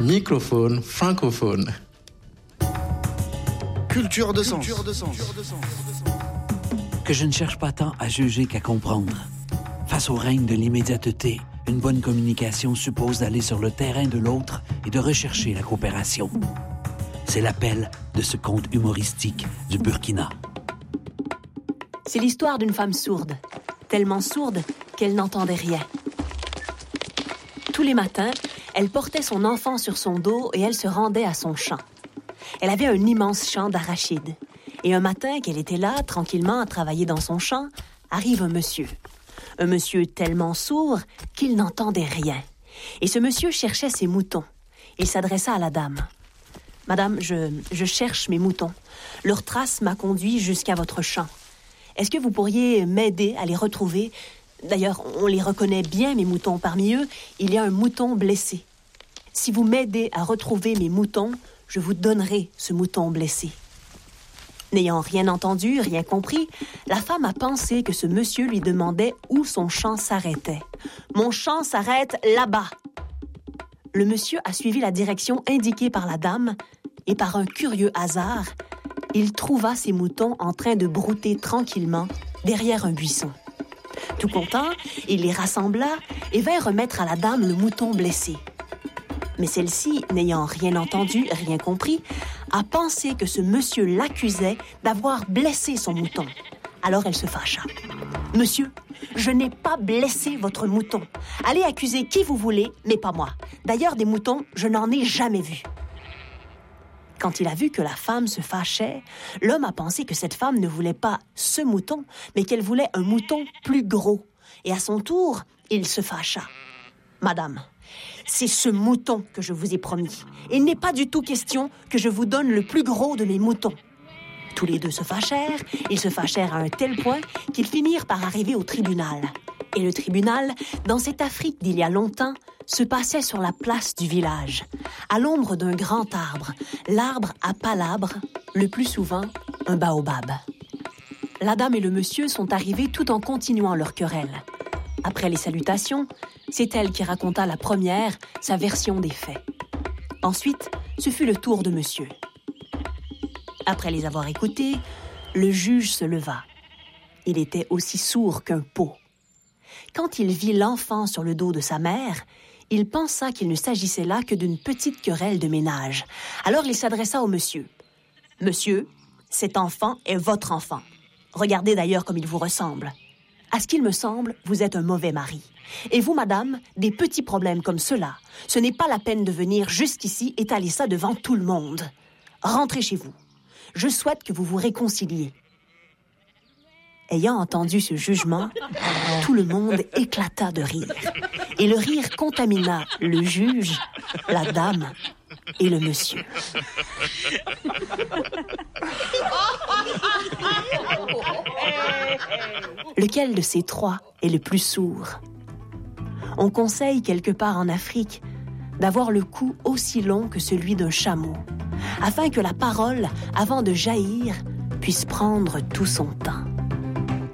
Microphone francophone. Culture de sens. Que je ne cherche pas tant à juger qu'à comprendre. Face au règne de l'immédiateté, une bonne communication suppose d'aller sur le terrain de l'autre et de rechercher la coopération. C'est l'appel de ce conte humoristique du Burkina. C'est l'histoire d'une femme sourde, tellement sourde qu'elle n'entendait rien. Tous les matins, elle portait son enfant sur son dos et elle se rendait à son champ. Elle avait un immense champ d'arachides. Et un matin qu'elle était là, tranquillement, à travailler dans son champ, arrive un monsieur. Un monsieur tellement sourd qu'il n'entendait rien. Et ce monsieur cherchait ses moutons. Il s'adressa à la dame. « Madame, je cherche mes moutons. Leur trace m'a conduit jusqu'à votre champ. Est-ce que vous pourriez m'aider à les retrouver? D'ailleurs, on les reconnaît bien, mes moutons. Parmi eux, il y a un mouton blessé. Si vous m'aidez à retrouver mes moutons, je vous donnerai ce mouton blessé. » N'ayant rien entendu, rien compris, la femme a pensé que ce monsieur lui demandait où son champ s'arrêtait. « Mon champ s'arrête là-bas. » Le monsieur a suivi la direction indiquée par la dame et par un curieux hasard, il trouva ses moutons en train de brouter tranquillement derrière un buisson. Tout content, il les rassembla et vint remettre à la dame le mouton blessé. Mais celle-ci, n'ayant rien entendu, rien compris, a pensé que ce monsieur l'accusait d'avoir blessé son mouton. Alors elle se fâcha. « Monsieur, je n'ai pas blessé votre mouton. Allez accuser qui vous voulez, mais pas moi. D'ailleurs, des moutons, je n'en ai jamais vu. » Quand il a vu que la femme se fâchait, l'homme a pensé que cette femme ne voulait pas ce mouton, mais qu'elle voulait un mouton plus gros. Et à son tour, il se fâcha. « Madame, c'est ce mouton que je vous ai promis. Il n'est pas du tout question que je vous donne le plus gros de mes moutons. » Tous les deux se fâchèrent. Ils se fâchèrent à un tel point qu'ils finirent par arriver au tribunal. Et le tribunal, dans cette Afrique d'il y a longtemps, se passait sur la place du village, à l'ombre d'un grand arbre, l'arbre à palabres, le plus souvent un baobab. La dame et le monsieur sont arrivés tout en continuant leur querelle. Après les salutations, c'est elle qui raconta la première, sa version des faits. Ensuite, ce fut le tour de monsieur. Après les avoir écoutés, le juge se leva. Il était aussi sourd qu'un pot. Quand il vit l'enfant sur le dos de sa mère, il pensa qu'il ne s'agissait là que d'une petite querelle de ménage. Alors il s'adressa au monsieur. « Monsieur, cet enfant est votre enfant. Regardez d'ailleurs comme il vous ressemble. À ce qu'il me semble, vous êtes un mauvais mari. Et vous, madame, des petits problèmes comme ceux-là, ce n'est pas la peine de venir jusqu'ici étaler ça devant tout le monde. Rentrez chez vous. Je souhaite que vous vous réconciliez. » Ayant entendu ce jugement, tout le monde éclata de rire. Et le rire contamina le juge, la dame et le monsieur. Lequel de ces trois est le plus sourd? On conseille quelque part en Afrique d'avoir le cou aussi long que celui d'un chameau, afin que la parole, avant de jaillir, puisse prendre tout son temps.